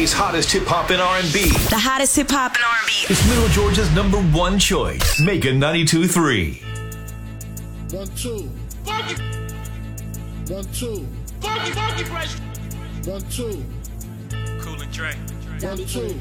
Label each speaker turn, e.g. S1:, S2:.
S1: Today's hottest hip-hop and R&B.
S2: The hottest hip-hop and R&B.
S1: It's Middle Georgia's number one choice. Mega 92.3.
S3: 1, 2.
S4: Funky.
S3: 1, 2.
S4: Funky fresh.
S3: 1, 2.
S4: Cool and Dre.
S3: 1, 2.